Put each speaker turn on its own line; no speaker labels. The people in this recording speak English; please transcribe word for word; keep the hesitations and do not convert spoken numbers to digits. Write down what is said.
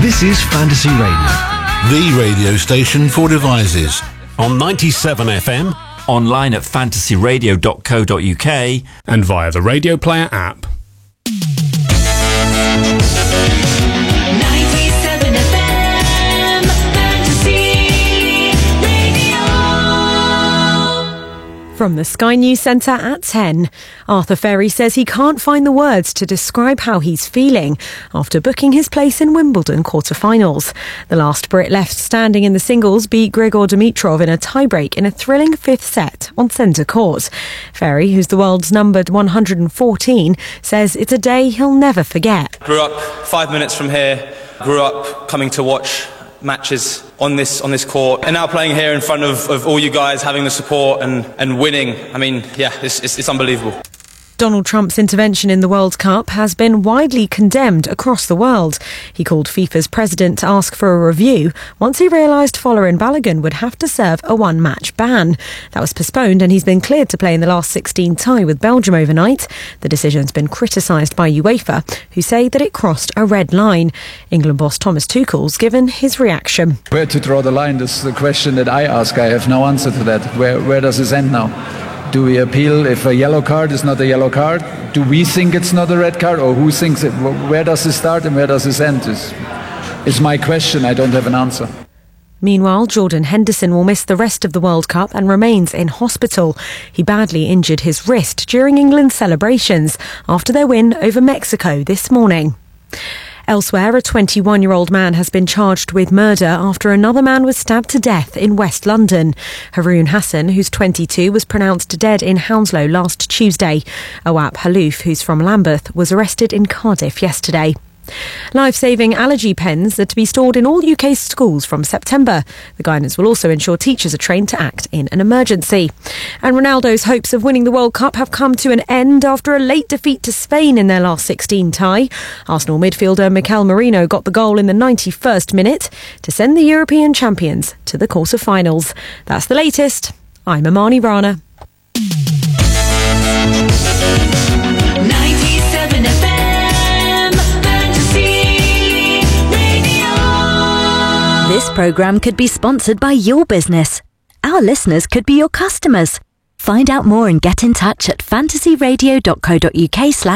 This is Fantasy Radio.
The radio station for devices.
On ninety-seven F M.
Online at fantasy radio dot co dot uk.
And via the Radio Player app.
ninety-seven F M, Fantasy Radio.
From the Sky News Centre at ten, Arthur Ferry says he can't find the words to describe how he's feeling after booking his place in Wimbledon quarter-finals. The last Brit left standing in the singles beat Grigor Dimitrov in a tiebreak in a thrilling fifth set on centre court. Ferry, who's the world's numbered one hundred fourteen, says it's a day he'll never forget.
Grew up five minutes from here, grew up coming to watch matches on this on this court, and now playing here in front of, of all you guys, having the support and, and winning. I mean, yeah, it's, it's, it's unbelievable.
Donald Trump's intervention in the World Cup has been widely condemned across the world. He called FIFA's president to ask for a review once he realised Folarin Balogun would have to serve a one-match ban. That was postponed and he's been cleared to play in the last sixteen tie with Belgium overnight. The decision's been criticised by UEFA, who say that it crossed a red line. England boss Thomas Tuchel's given his reaction.
Where to draw the line is the question that I ask. I have no answer to that. Where, where does this end now? Do we appeal if a yellow card is not a yellow card? Do we think it's not a red card, or who thinks it? Where does this start and where does this end? Is is my question. I don't have an answer.
Meanwhile, Jordan Henderson will miss the rest of the World Cup and remains in hospital. He badly injured his wrist during England's celebrations after their win over Mexico this morning. Elsewhere, a twenty-one-year-old man has been charged with murder after another man was stabbed to death in West London. Haroon Hassan, who's twenty-two, was pronounced dead in Hounslow last Tuesday. Awap Halouf, who's from Lambeth, was arrested in Cardiff yesterday. Life-saving allergy pens are to be stored in all U K schools from September. The guidance will also ensure teachers are trained to act in an emergency. And Ronaldo's hopes of winning the World Cup have come to an end after a late defeat to Spain in their last sixteen tie. Arsenal midfielder Mikel Merino got the goal in the ninety-first minute to send the European champions to the quarter-finals. That's the latest. I'm Amani Rana.
ninety-seven F M.
This programme could be sponsored by your business. Our listeners could be your customers. Find out more and get in touch at fantasy radio dot co dot uk slash